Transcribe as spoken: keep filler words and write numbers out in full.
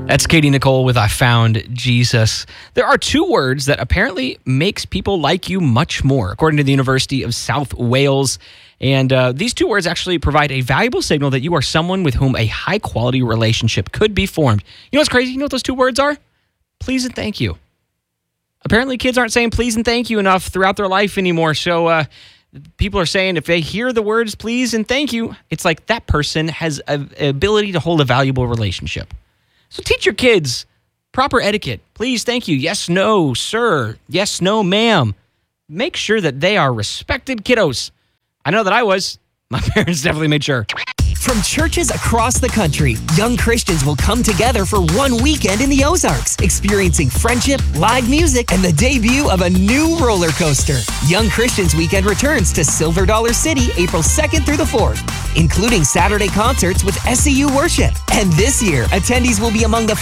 That's Katie Nicole with I Found Jesus. There are two words that apparently makes people like you much more, according to the University of South Wales. And uh, these two words actually provide a valuable signal that you are someone with whom a high-quality relationship could be formed. You know what's crazy? You know what those two words are? Please and thank you. Apparently, kids aren't saying please and thank you enough throughout their life anymore. So uh, people are saying if they hear the words please and thank you, it's like that person has an ability to hold a valuable relationship. So teach your kids proper etiquette. Please, thank you. Yes, no, sir. Yes, no, ma'am. Make sure that they are respected kiddos. I know that I was. My parents definitely made sure. From churches across the country, young Christians will come together for one weekend in the Ozarks, experiencing friendship, live music, and the debut of a new roller coaster. Young Christians Weekend returns to Silver Dollar City April second through the fourth, including Saturday concerts with S C U Worship. And this year, attendees will be among the